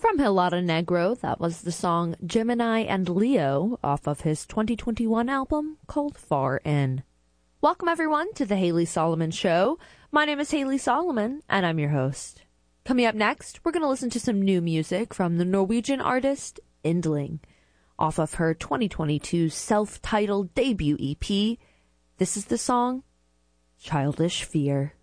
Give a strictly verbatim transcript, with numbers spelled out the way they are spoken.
From Hilada Negro, that was the song Gemini and Leo off of his twenty twenty-one album called Far In. Welcome everyone to the Haley Solomon Show. My name is Haley Solomon and I'm your host. Coming up next, we're going to listen to some new music from the Norwegian artist Yndling off of her twenty twenty-two self-titled debut E P. This is the song Childish Fear.